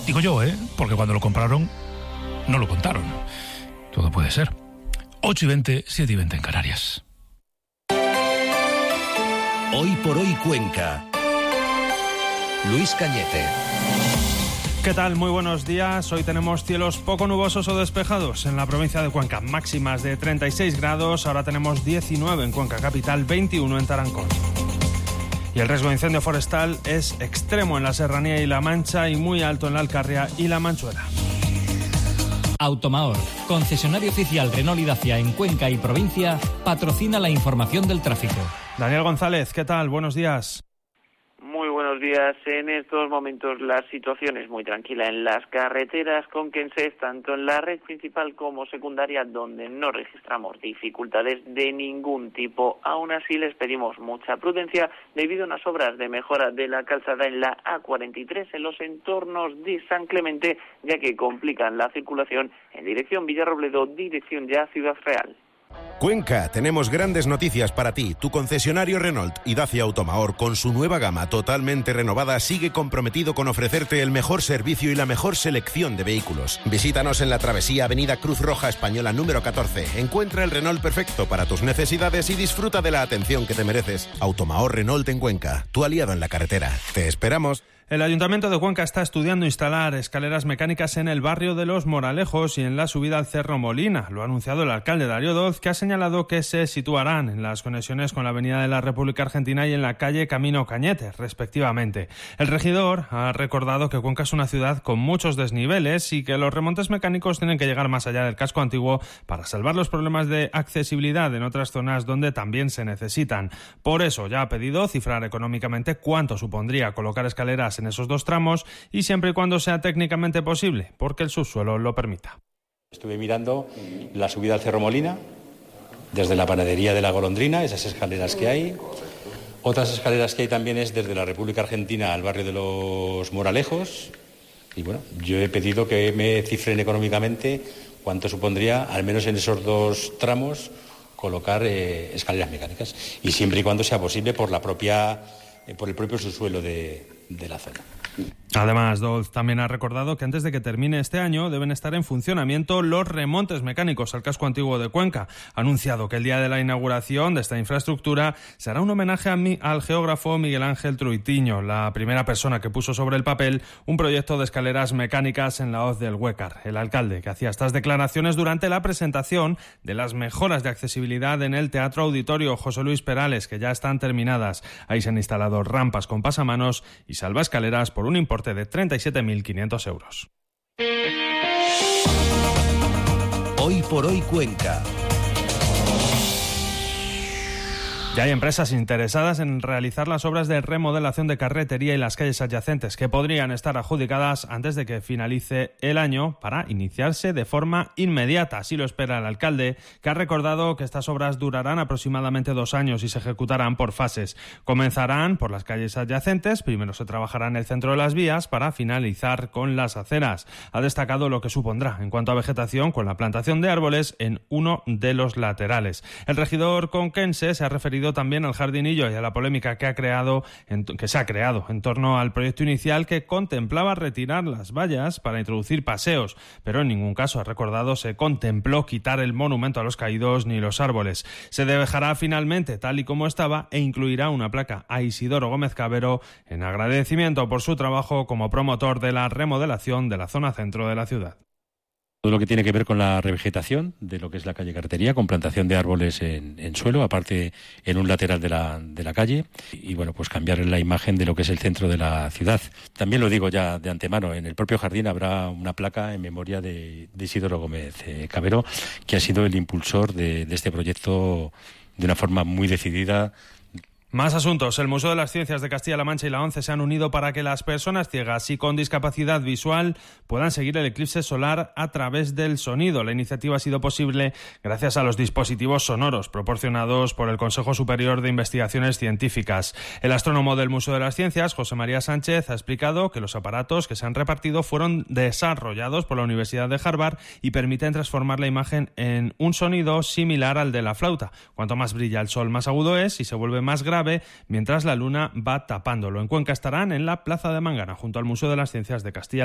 Digo yo, porque cuando lo compraron no lo contaron. Todo puede ser. 8:20, 7:20 en Canarias. Hoy por hoy Cuenca. Luis Cañete. ¿Qué tal? Muy buenos días. Hoy tenemos cielos poco nubosos o despejados en la provincia de Cuenca. Máximas de 36 grados, ahora tenemos 19 en Cuenca capital, 21 en Tarancón. Y el riesgo de incendio forestal es extremo en la Serranía y La Mancha y muy alto en la Alcarria y La Manchuela. Automaor, concesionario oficial Renault y Dacia en Cuenca y provincia, patrocina la información del tráfico. Daniel González, ¿qué tal? Buenos días. Muy buenos días. En estos momentos la situación es muy tranquila en las carreteras conquenses, tanto en la red principal como secundaria, donde no registramos dificultades de ningún tipo. Aún así les pedimos mucha prudencia debido a unas obras de mejora de la calzada en la A43 en los entornos de San Clemente, ya que complican la circulación en dirección Villarrobledo, dirección ya Ciudad Real. Cuenca, tenemos grandes noticias para ti. Tu concesionario Renault y Dacia Automaor, con su nueva gama totalmente renovada, sigue comprometido con ofrecerte el mejor servicio y la mejor selección de vehículos. Visítanos en la travesía Avenida Cruz Roja Española número 14. Encuentra el Renault perfecto para tus necesidades y disfruta de la atención que te mereces. Automaor Renault en Cuenca, tu aliado en la carretera. Te esperamos. El Ayuntamiento de Cuenca está estudiando instalar escaleras mecánicas en el barrio de Los Moralejos y en la subida al Cerro Molina. Lo ha anunciado el alcalde Darío Doz, que ha señalado que se situarán en las conexiones con la Avenida de la República Argentina y en la calle Camino Cañete, respectivamente. El regidor ha recordado que Cuenca es una ciudad con muchos desniveles y que los remontes mecánicos tienen que llegar más allá del casco antiguo para salvar los problemas de accesibilidad en otras zonas donde también se necesitan. Por eso ya ha pedido cifrar económicamente cuánto supondría colocar escaleras en esos dos tramos y siempre y cuando sea técnicamente posible, porque el subsuelo lo permita. Estuve mirando la subida al Cerro Molina, desde la panadería de la Golondrina, esas escaleras que hay. Otras escaleras que hay también es desde la República Argentina al barrio de Los Moralejos. Y bueno, yo he pedido que me cifren económicamente cuánto supondría, al menos en esos dos tramos, colocar escaleras mecánicas. Y siempre y cuando sea posible por el propio subsuelo de la zona. Además, Doz también ha recordado que antes de que termine este año deben estar en funcionamiento los remontes mecánicos al casco antiguo de Cuenca. Ha anunciado que el día de la inauguración de esta infraestructura será un homenaje al geógrafo Miguel Ángel Truitiño, la primera persona que puso sobre el papel un proyecto de escaleras mecánicas en la hoz del Huécar. El alcalde, que hacía estas declaraciones durante la presentación de las mejoras de accesibilidad en el Teatro Auditorio José Luis Perales, que ya están terminadas. Ahí se han instalado rampas con pasamanos y salvaescaleras por un importe de 37.500 euros. Hoy por hoy Cuenca. Ya hay empresas interesadas en realizar las obras de remodelación de carretería y las calles adyacentes que podrían estar adjudicadas antes de que finalice el año para iniciarse de forma inmediata. Así lo espera el alcalde, que ha recordado que estas obras durarán aproximadamente 2 años y se ejecutarán por fases. Comenzarán por las calles adyacentes, primero se trabajará en el centro de las vías para finalizar con las aceras. Ha destacado lo que supondrá en cuanto a vegetación con la plantación de árboles en uno de los laterales. El regidor conquense se ha referido también al jardinillo y a la polémica que se ha creado en torno al proyecto inicial que contemplaba retirar las vallas para introducir paseos, pero en ningún caso, ha recordado, se contempló quitar el monumento a los caídos ni los árboles. Se dejará finalmente tal y como estaba e incluirá una placa a Isidoro Gómez Cabero en agradecimiento por su trabajo como promotor de la remodelación de la zona centro de la ciudad. Todo lo que tiene que ver con la revegetación de lo que es la calle Carretería, con plantación de árboles en suelo, aparte en un lateral de la calle, y bueno, pues cambiar la imagen de lo que es el centro de la ciudad. También lo digo ya de antemano, en el propio jardín habrá una placa en memoria de Isidoro Gómez Cabero, que ha sido el impulsor de este proyecto de una forma muy decidida. Más asuntos. El Museo de las Ciencias de Castilla-La Mancha y la ONCE se han unido para que las personas ciegas y con discapacidad visual puedan seguir el eclipse solar a través del sonido. La iniciativa ha sido posible gracias a los dispositivos sonoros proporcionados por el Consejo Superior de Investigaciones Científicas. El astrónomo del Museo de las Ciencias, José María Sánchez, ha explicado que los aparatos que se han repartido fueron desarrollados por la Universidad de Harvard y permiten transformar la imagen en un sonido similar al de la flauta. Cuanto más brilla el sol, más agudo es y se vuelve más grave, mientras la luna va tapándolo. En Cuenca estarán en la Plaza de Mangana, junto al Museo de las Ciencias de Castilla.